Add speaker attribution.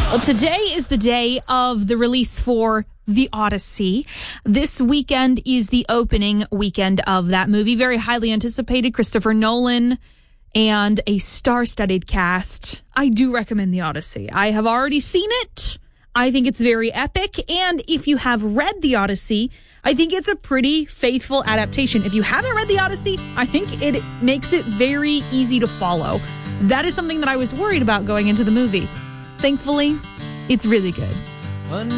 Speaker 1: Well, today is the day of the release for The Odyssey. This weekend is the opening weekend of that movie. Very highly anticipated. Christopher Nolan and a star-studded cast. I do recommend The Odyssey. I have already seen it. I think it's very epic. And if you have read The Odyssey, I think it's a pretty faithful adaptation. If you haven't read The Odyssey, I think it makes it very easy to follow. That is something that I was worried about going into the movie. Thankfully, it's really good.